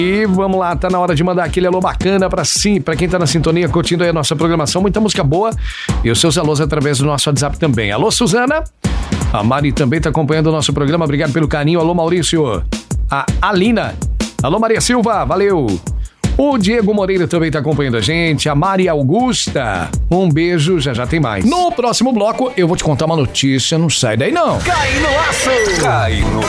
E vamos lá, tá na hora de mandar aquele alô bacana pra quem tá na sintonia, curtindo aí a nossa programação, muita música boa e os seus alôs através do nosso WhatsApp também. Alô, Suzana, a Mari também tá acompanhando o nosso programa, obrigado pelo carinho. Alô, Maurício, a Alina, alô, Maria Silva, valeu. O Diego Moreira também tá acompanhando a gente, a Maria Augusta, um beijo, já tem mais. No próximo bloco eu vou te contar uma notícia, não sai daí não. Cai no laço! Cai no